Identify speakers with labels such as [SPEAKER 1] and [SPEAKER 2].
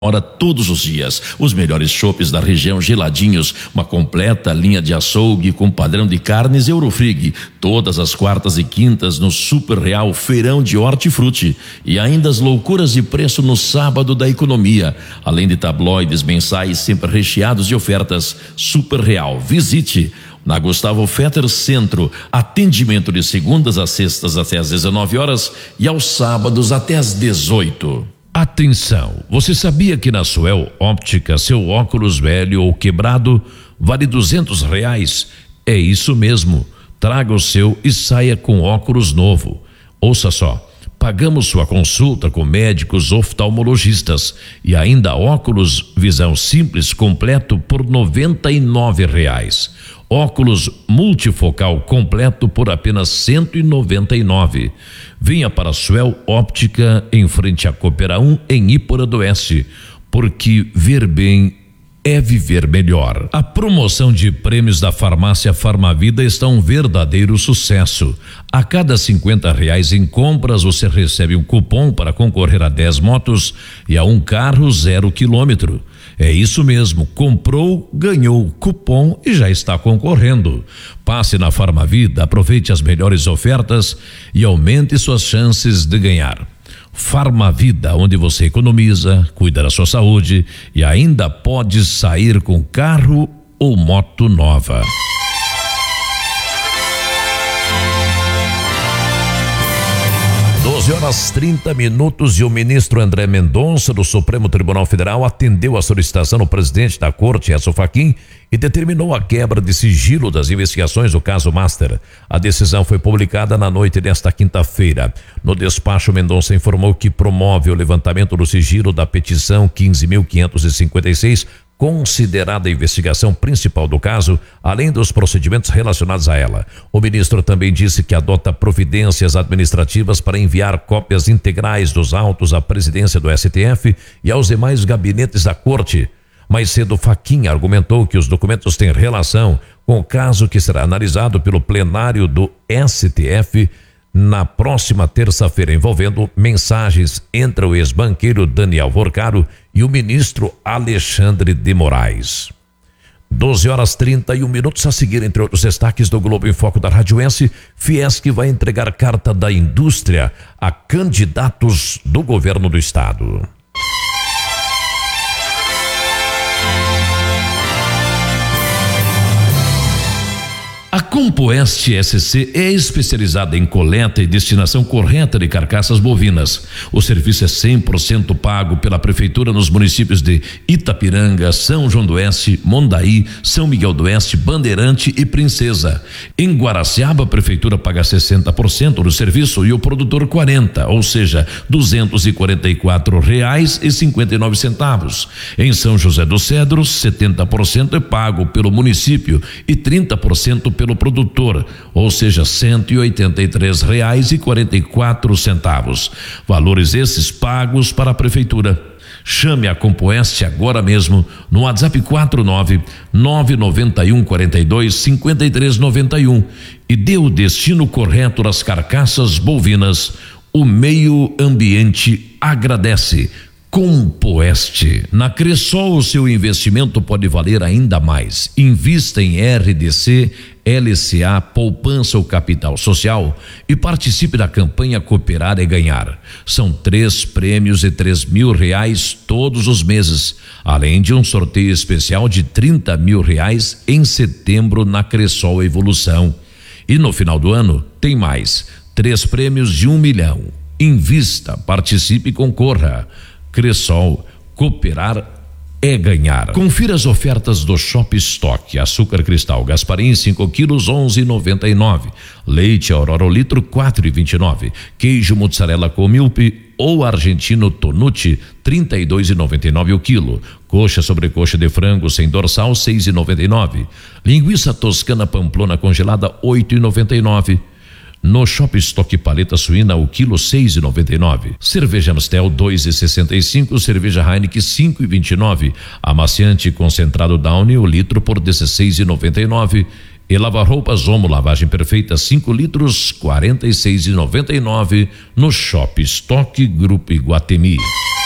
[SPEAKER 1] Hora todos os dias, os melhores chopes da região geladinhos, uma completa linha de açougue com padrão de carnes Eurofrig, todas as quartas e quintas no Super Real Feirão de Hortifruti e ainda as loucuras de preço no sábado da economia, além de tabloides mensais sempre recheados de ofertas. Super Real, visite na Gustavo Fetter Centro, atendimento de segundas a sextas até às 19 horas e aos sábados até às 18.
[SPEAKER 2] Atenção, você sabia que na Suel Óptica seu óculos velho ou quebrado vale R$200? É isso mesmo, traga o seu e saia com óculos novo. Ouça só, pagamos sua consulta com médicos oftalmologistas e ainda óculos visão simples completo por R$99. Óculos multifocal completo por apenas R$199. Venha para a Suel Óptica em frente à Coopera 1 em Iporã do Oeste, porque ver bem é viver melhor. A promoção de prêmios da farmácia Farmavida está um verdadeiro sucesso. A cada R$50 em compras você recebe um cupom para concorrer a 10 motos e a um carro 0 quilômetro. É isso mesmo, comprou, ganhou cupom e já está concorrendo. Passe na Farmavida, aproveite as melhores ofertas e aumente suas chances de ganhar. Farmavida, onde você economiza, cuida da sua saúde e ainda pode sair com carro ou moto nova. 12h30 e o ministro André Mendonça do Supremo Tribunal Federal atendeu a solicitação do presidente da Corte, Edson Fachin, e determinou a quebra de sigilo das investigações do caso Master. A decisão foi publicada na noite desta quinta-feira. No despacho, Mendonça informou que promove o levantamento do sigilo da petição 15.556, considerada a investigação principal do caso, além dos procedimentos relacionados a ela. O ministro também disse que adota providências administrativas para enviar cópias integrais dos autos à presidência do STF e aos demais gabinetes da Corte. Mais cedo, Fachin argumentou que os documentos têm relação com o caso que será analisado pelo plenário do STF na próxima terça-feira, envolvendo mensagens entre o ex-banqueiro Daniel Vorcaro e o ministro Alexandre de Moraes. 12h31 a seguir, entre outros destaques do Globo em Foco da Radioense, Fiesc vai entregar carta da indústria a candidatos do governo do estado. A Compoeste SC é especializada em coleta e destinação correta de carcaças bovinas. O serviço é 100% pago pela Prefeitura nos municípios de Itapiranga, São João do Oeste, Mondaí, São Miguel do Oeste, Bandeirante e Princesa. Em Guaraciaba, a Prefeitura paga 60% do serviço e o produtor 40%, ou seja, R$244,59. Em São José dos Cedros, 70% é pago pelo município e 30% pelo produtor, ou seja, R$183,44. Valores esses pagos para a Prefeitura. Chame a Compoeste agora mesmo no WhatsApp 49-991-42-5391 e dê o destino correto das carcaças bovinas. O meio ambiente agradece. Compoeste. Na Cressol, o seu investimento pode valer ainda mais. Invista em RDC, LCA, poupança ou capital social e participe da campanha Cooperar é Ganhar. São 3 prêmios de R$3 mil todos os meses, além de um sorteio especial de R$30 mil em setembro na Cressol Evolução. E no final do ano tem mais 3 prêmios de R$1 milhão. Invista, participe e concorra. Cressol, cooperar é ganhar. Confira as ofertas do Shop Stock. Açúcar cristal Gasparim 5 quilos 11,99. Leite Aurora o litro 4,29. Queijo mozzarella com milpe ou argentino Tonucci 32,99 o quilo. Coxa sobrecoxa de frango sem dorsal 6,99. Linguiça toscana Pamplona congelada 8,99. No Shop Stock paleta suína o quilo 6,99. Cerveja Amstel 2,65. Cerveja Heineken 5,29. Amaciante concentrado Downy o litro por 16,99. E lava-roupas Omo lavagem perfeita 5 litros 46,99 no Shop Stock Grupo Iguatemi.